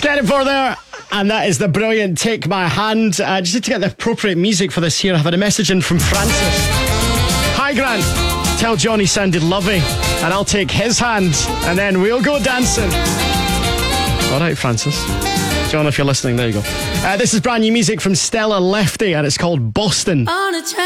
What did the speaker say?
Get it for there. And that is the brilliant Take My Hand. Just need to get the appropriate music for this here. I've had a message in from Francis. Hi, Grant. Tell John he sounded lovely, and I'll take his hand, and then we'll go dancing. All right, Francis. John, if you're listening, there you go. This is brand new music from Stella Lefty, and it's called Boston.